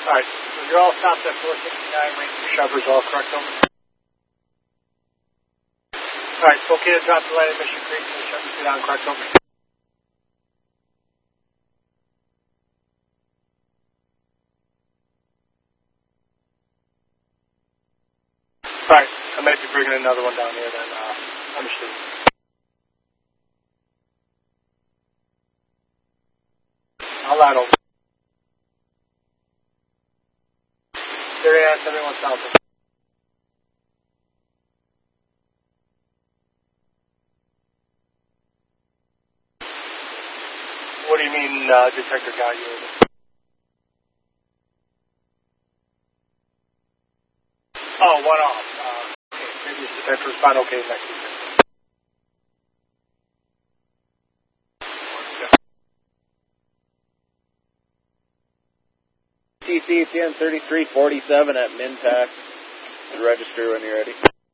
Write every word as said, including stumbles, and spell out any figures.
Alright, so you're all stopped at four sixty-nine, waiting for shovers, all correct, over? Alright, it's okay to drop the line at Mission Creek, so the shovers get on, correct, over? Alright, I might be bringing another one down here then, uh, understood. I'll add over. Sirius, everyone south. What do you mean, uh, detector got you? Oh, one off. Uh, okay, previous detector was fine, okay, next detector. T C ten thirty-three forty-seven at Mintac. Register when you're ready.